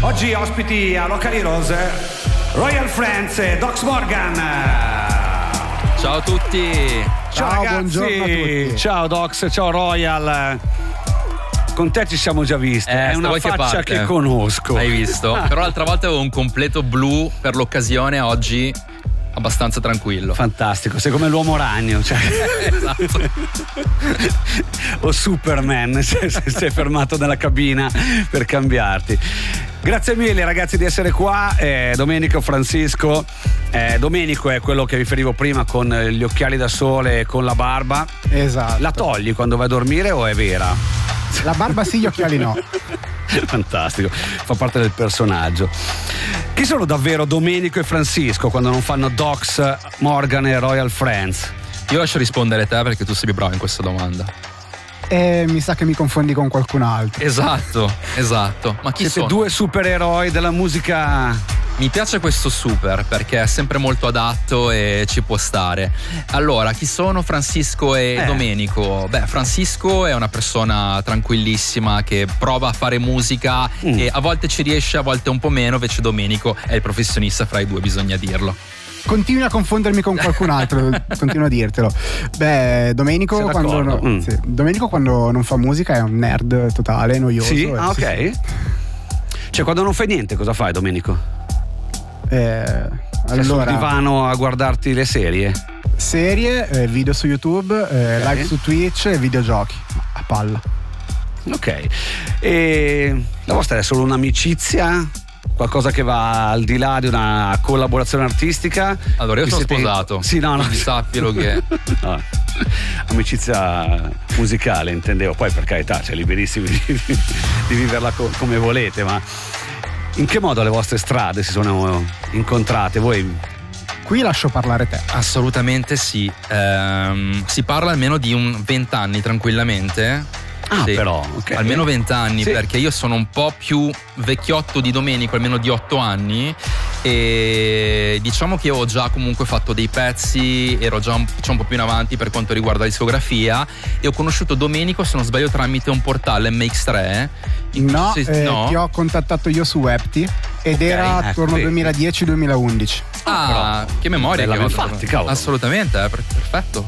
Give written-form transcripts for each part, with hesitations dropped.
Oggi ospiti a Local Heroes Royal Friends e Dox Morgan. Ciao a tutti. Ciao ragazzi. Buongiorno a tutti. Ciao Dox, ciao Royal. Con te ci siamo già visti, è una faccia che conosco. Hai visto? Però l'altra volta avevo un completo blu per l'occasione, oggi abbastanza tranquillo. Fantastico, sei come l'uomo ragno, cioè. Esatto. O Superman, se sei fermato nella cabina per cambiarti. Grazie mille ragazzi di essere qua. Domenico, Francisco. Domenico è quello che riferivo prima con gli occhiali da sole e con la barba. Esatto. La togli quando vai a dormire o è vera? La barba sì, gli occhiali no. Fantastico, fa parte del personaggio. Chi sono davvero Domenico e Francisco quando non fanno Dox, Morgan e Royal Friends? Io lascio rispondere te perché tu sei più bravo in questa domanda. Mi sa che mi confondi con qualcun altro. Esatto. Ma chi Siete sono? due supereroi della musica. Mi piace questo super perché è sempre molto adatto e ci può stare. Allora, chi sono Francisco e Domenico? Beh, Francisco è una persona tranquillissima che prova a fare musica e a volte ci riesce, a volte un po' meno, invece Domenico è il professionista fra i due, bisogna dirlo. Continui a confondermi con qualcun altro, continuo a dirtelo. Beh, Domenico quando non fa musica è un nerd totale, noioso. Sì? Ah, ok. Cioè, quando non fai niente, cosa fai, Domenico? Sei sul divano a guardarti le serie? Serie, video su YouTube, live su Twitch e videogiochi a palla. Ok. E la vostra è solo un'amicizia? Qualcosa che va al di là di una collaborazione artistica? Allora, io sono sposato. Sì, no. Sappilo che no. Amicizia musicale intendevo. Poi per carità, cioè liberissimi di viverla come volete, ma in che modo le vostre strade si sono incontrate? Voi? Qui lascio parlare te. assolutamente sì. Si parla almeno di 20 anni tranquillamente. Ah, sì, però, ok. almeno 20 anni, sì. Perché io sono un po' più vecchiotto di Domenico, almeno di 8 anni, e diciamo che ho già comunque fatto dei pezzi, ero già un po' più in avanti per quanto riguarda la discografia, e ho conosciuto Domenico, se non sbaglio, tramite un portale MX3. No, ti ho contattato io su Webti ed era attorno al 2010-2011. Che memoria che ho. Infatti, cavolo. Assolutamente, perfetto.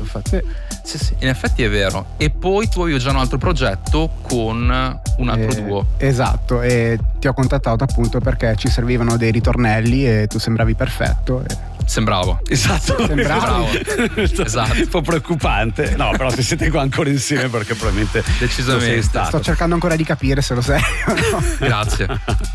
Sì, in effetti è vero. E poi tu avevi già un altro progetto con un altro duo. Esatto, e ti ho contattato appunto perché ci servivano dei ritornelli e tu sembravi perfetto. Sembravo. Esatto. Sembravo. Esatto. Un po' preoccupante. No, però se siete qua ancora insieme perché probabilmente decisamente sei stato. Sto cercando ancora di capire se lo sei o no. Grazie.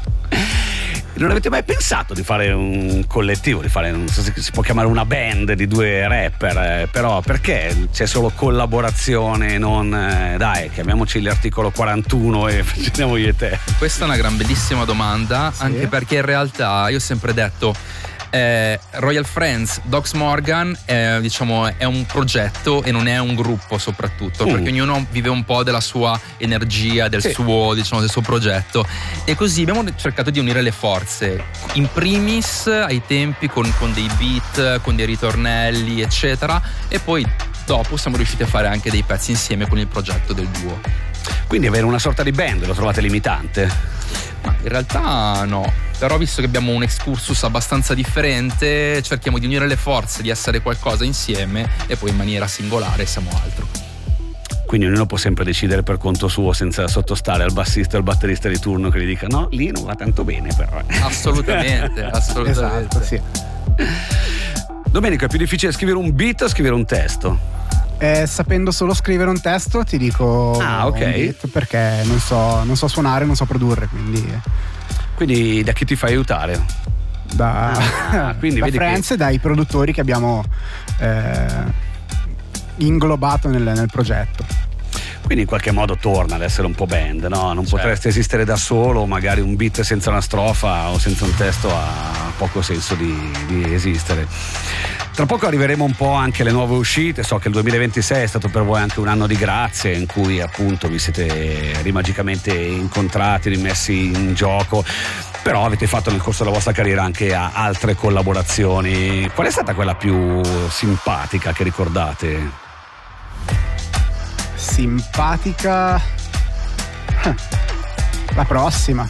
Non avete mai pensato di fare un collettivo, di fare, non so se si può chiamare una band di due rapper, però perché c'è solo collaborazione, non dai, chiamiamoci l'articolo 41 e facciamo io e te? Questa è una bellissima domanda, sì. Anche perché in realtà io ho sempre detto Royal Friends, Dox Morgan diciamo è un progetto e non è un gruppo, soprattutto perché ognuno vive un po' della sua energia, del suo, diciamo, del suo progetto, e così abbiamo cercato di unire le forze, in primis ai tempi con dei beat, con dei ritornelli eccetera, e poi dopo siamo riusciti a fare anche dei pezzi insieme con il progetto del duo. Quindi avere una sorta di band lo trovate limitante? Ma in realtà no, però visto che abbiamo un excursus abbastanza differente, cerchiamo di unire le forze, di essere qualcosa insieme, e poi in maniera singolare siamo altro. Quindi ognuno può sempre decidere per conto suo senza sottostare al bassista o al batterista di turno che gli dica no, lì non va tanto bene però. Assolutamente. Esatto, sì. Domenico, è più difficile scrivere un beat o scrivere un testo? Sapendo solo scrivere un testo ti dico ok. Un beat, perché non so suonare, non so produrre, quindi da chi ti fai aiutare? Quindi da vedi Friends e dai produttori che abbiamo inglobato nel progetto. Quindi in qualche modo torna ad essere un po' band, no? Non potresti esistere da solo, magari un beat senza una strofa o senza un testo ha poco senso di esistere. Tra poco arriveremo un po' anche alle nuove uscite. So che il 2026 è stato per voi anche un anno di grazie, in cui appunto vi siete rimagicamente incontrati, rimessi in gioco, però avete fatto nel corso della vostra carriera anche altre collaborazioni. Qual è stata quella più simpatica che ricordate? Simpatica La prossima.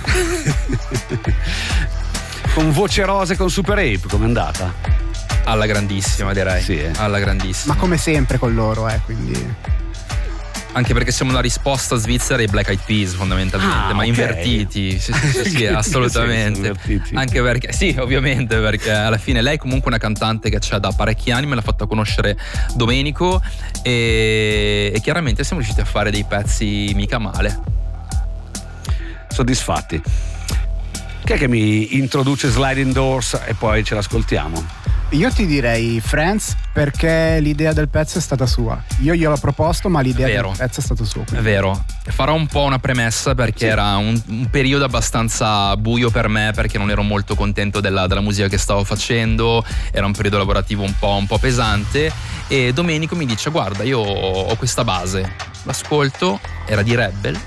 Con Voce Rose con Super Ape, com'è andata? Alla grandissima, direi. Sì, alla grandissima. Ma come sempre con loro, quindi. Anche perché siamo una risposta svizzera ai Black Eyed Peas, fondamentalmente, ma invertiti. Sì, assolutamente. Anche perché, sì, ovviamente, perché alla fine lei è comunque una cantante che c'è da parecchi anni, me l'ha fatta conoscere Domenico e chiaramente siamo riusciti a fare dei pezzi mica male. Soddisfatti. Chi è che mi introduce Sliding Doors e poi ce l'ascoltiamo? Io ti direi Friends, perché l'idea del pezzo è stata sua. Io gliel'ho proposto, ma l'idea del pezzo è stata sua. È vero. Farò un po' una premessa perché era un periodo abbastanza buio per me, perché non ero molto contento della musica che stavo facendo. Era un periodo lavorativo un po' pesante. E Domenico mi dice: guarda, io ho questa base, l'ascolto, è di Rebel.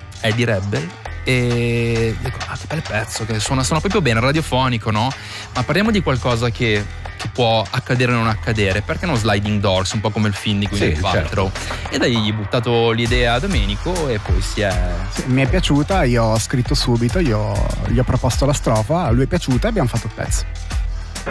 E dico: che bel pezzo, che suona proprio bene, radiofonico, no? Ma parliamo di qualcosa che può accadere o non accadere, perché non Sliding Doors, un po' come il film di Gwyneth Paltrow. Certo. E dai, gli ho buttato l'idea a Domenico e poi mi è piaciuta, io ho scritto subito, gli ho proposto la strofa, a lui è piaciuta e abbiamo fatto il pezzo.